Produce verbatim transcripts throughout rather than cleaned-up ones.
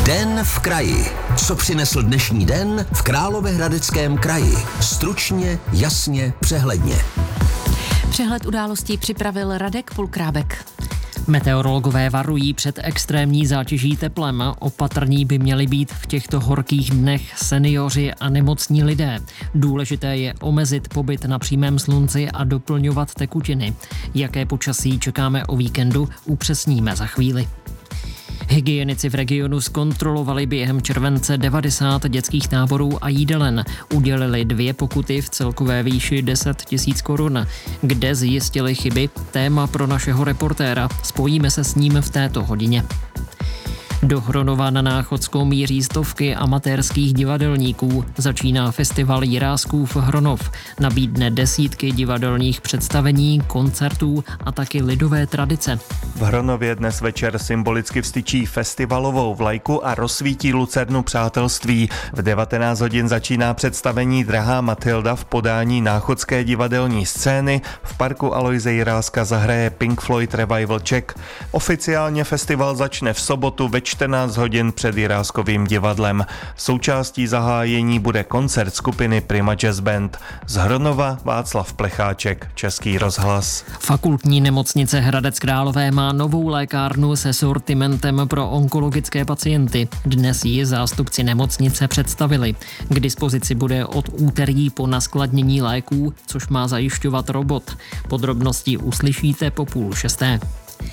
Den v kraji. Co přinesl dnešní den v Královéhradeckém kraji? Stručně, jasně, přehledně. Přehled událostí připravil Radek Pulkrábek. Meteorologové varují před extrémní zátěží teplem. Opatrní by měli být v těchto horkých dnech seniori a nemocní lidé. Důležité je omezit pobyt na přímém slunci a doplňovat tekutiny. Jaké počasí čekáme o víkendu, upřesníme za chvíli. Hygienici v regionu zkontrolovali během července devadesát dětských táborů a jídelen. Udělili dvě pokuty v celkové výši deset tisíc korun. Kde zjistili chyby? Téma pro našeho reportéra. Spojíme se s ním v této hodině. Do Hronova na Náchodskou míří stovky amatérských divadelníků. Začíná festival Jiráskův Hronov. Nabídne desítky divadelních představení, koncertů a taky lidové tradice. V Hronově dnes večer symbolicky vztyčí festivalovou vlajku a rozsvítí lucernu přátelství. V devatenáct hodin začíná představení Drahá Matilda v podání Náchodské divadelní scény. V parku Aloise Jiráska zahraje Pink Floyd Revival Czech. Oficiálně festival začne v sobotu ve čtrnáct hodin před Jiráskovým divadlem. Součástí zahájení bude koncert skupiny Prima Jazz Band. Z Hronova Václav Plecháček, Český rozhlas. Fakultní nemocnice Hradec Králové má novou lékárnu se sortimentem pro onkologické pacienty. Dnes ji zástupci nemocnice představili. K dispozici bude od úterý po naskladnění léků, což má zajišťovat robot. Podrobnosti uslyšíte po půl šesté.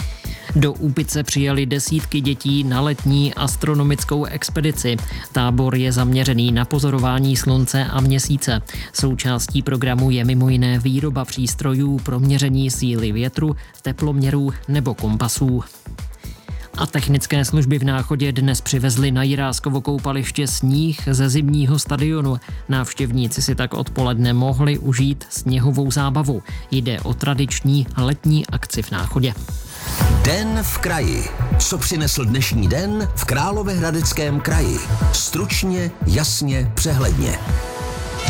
Do Úpice přijeli desítky dětí na letní astronomickou expedici. Tábor je zaměřený na pozorování slunce a měsíce. Součástí programu je mimo jiné výroba přístrojů pro měření síly větru, teploměrů nebo kompasů. A technické služby v Náchodě dnes přivezly na Jiráskovo koupaliště sníh ze zimního stadionu. Návštěvníci si tak odpoledne mohli užít sněhovou zábavu. Jde o tradiční letní akci v Náchodě. Den v kraji. Co přinesl dnešní den v Královéhradeckém kraji? Stručně, jasně, přehledně.